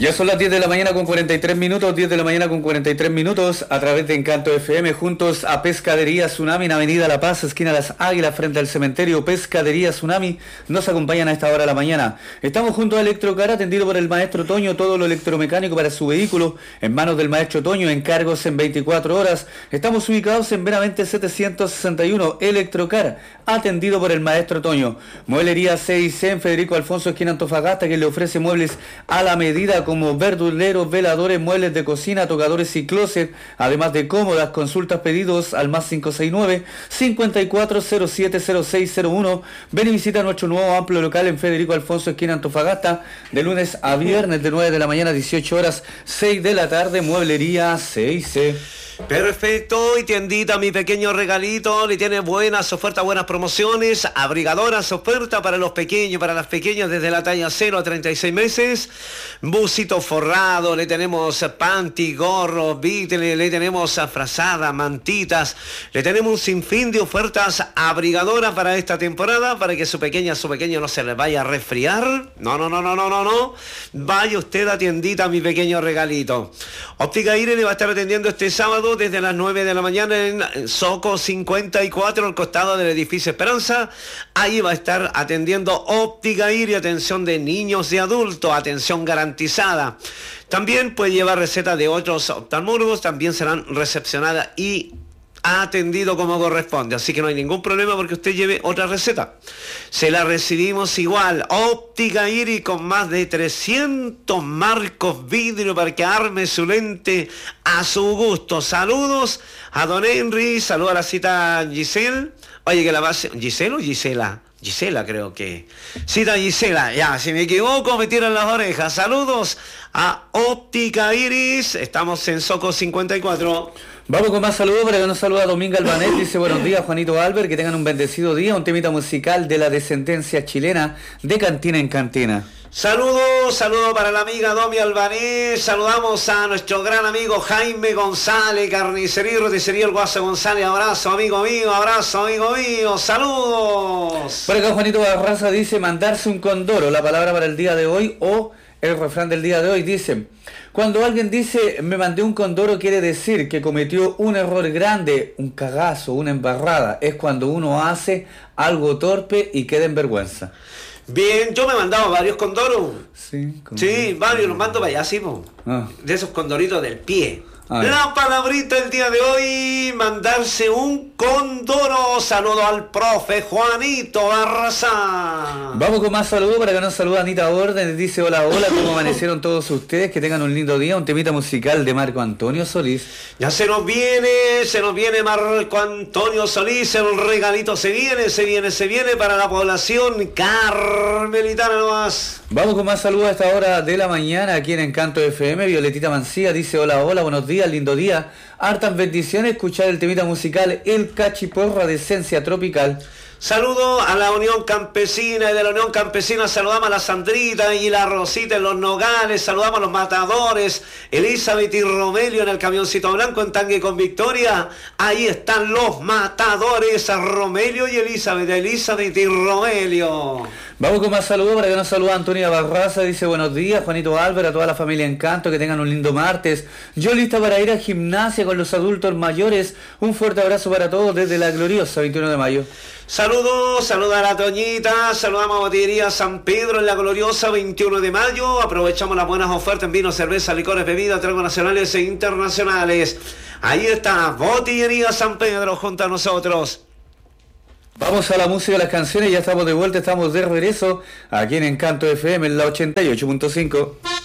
Ya son las 10 de la mañana con 43 minutos, 10 de la mañana con 43 minutos, a través de Encanto FM, juntos a Pescadería Tsunami en Avenida La Paz, esquina Las Águilas, frente al cementerio. Pescadería Tsunami nos acompañan a esta hora de la mañana. Estamos junto a Electrocar, atendido por el maestro Toño, todo lo electromecánico para su vehículo, en manos del maestro Toño, encargos en 24 horas. Estamos ubicados en Benavente 761, Electrocar, atendido por el maestro Toño. Mueblería 6C en Federico Alfonso, esquina Antofagasta, que le ofrece muebles a la medida como verduleros, veladores, muebles de cocina, tocadores y closet, además de cómodas. Consultas, pedidos al más 569-54070601. Ven y visita nuestro nuevo amplio local en Federico Alfonso, esquina Antofagasta, de lunes a viernes, de 9 de la mañana a 18 horas, 6 de la tarde, Mueblería 6C. Perfecto, y tiendita Mi Pequeño Regalito le tiene buenas ofertas, buenas promociones, abrigadoras, oferta para los pequeños, para las pequeñas desde la talla 0 a 36 meses, busito forrado, le tenemos panty, gorros, vítele, le tenemos frazada, mantitas, le tenemos un sinfín de ofertas abrigadoras para esta temporada, para que su pequeño no se le vaya a resfriar. No. Vaya usted a tiendita Mi Pequeño Regalito. Óptica Aire le va a estar atendiendo este sábado desde las 9 de la mañana en Soco 54, al costado del edificio Esperanza. Ahí va a estar atendiendo Óptica Aire, atención de niños y adultos, atención garantizada. También puede llevar recetas de otros oftalmólogos, también serán recepcionadas y atendido como corresponde, así que no hay ningún problema porque usted lleve otra receta, se la recibimos igual. Óptica Iris, con más de 300 marcos vidrio para que arme su lente a su gusto. Saludos a don Henry, saludos a la cita Giselle. Oye, que la base, ¿Giselle o Gisela? Gisela, creo que. Cita Gisela, ya, si me equivoco me tiran las orejas. Saludos a Óptica Iris, estamos en Soco 54. Vamos con más saludos, para que nos saluda Domingo Albanés. Dice: buenos días, Juanito Albert, que tengan un bendecido día. Un temita musical de la descendencia chilena, de cantina en cantina. Saludos para la amiga Domi Albanés. Saludamos a nuestro gran amigo Jaime González, carnicería y roticería El Guaso González. Abrazo, amigo mío, saludos. Por acá Juanito Barraza dice: mandarse un condoro, la palabra para el día de hoy, o el refrán del día de hoy. Dice: cuando alguien dice me mandé un condoro, quiere decir que cometió un error grande, un cagazo, una embarrada. Es cuando uno hace algo torpe y queda en vergüenza. Bien, yo me he mandado varios condoros. Sí, varios, los mando para allá, sí, de esos condoritos del pie. La palabrita el día de hoy: mandarse un condoro. Saludo al profe Juanito Barraza. Vamos con más saludos, para que nos saluda Anita Orden. Dice: hola, ¿cómo amanecieron todos ustedes? Que tengan un lindo día. Un temita musical de Marco Antonio Solís. Ya se nos viene Marco Antonio Solís. El regalito se viene para la población carmelitana nomás. Vamos con más saludos a esta hora de la mañana aquí en Encanto FM. Violetita Mancía dice: hola, buenos días, lindo día, hartas bendiciones, escuchar el temita musical El Cachiporra de Esencia Tropical. Saludo a la Unión Campesina, y de la Unión Campesina saludamos a la Sandrita y la Rosita en Los Nogales, saludamos a los matadores, Elizabeth y Romelio en el camioncito blanco en Tangue con Victoria. Ahí están los matadores, a Romelio y Elizabeth y Romelio. Vamos con más saludos, para que nos saluda Antonia Barraza. Dice: buenos días, Juanito Álvaro, a toda la familia Encanto, que tengan un lindo martes. Yo lista para ir a gimnasia con los adultos mayores. Un fuerte abrazo para todos desde la gloriosa 21 de mayo. Saludos a la Toñita, saludamos a Botillería San Pedro en la gloriosa 21 de mayo. Aprovechamos las buenas ofertas en vino, cerveza, licores, bebidas, tragos nacionales e internacionales. Ahí está Botillería San Pedro junto a nosotros. Vamos a la música, las canciones, ya estamos de vuelta, estamos de regreso aquí en Encanto FM en la 88.5.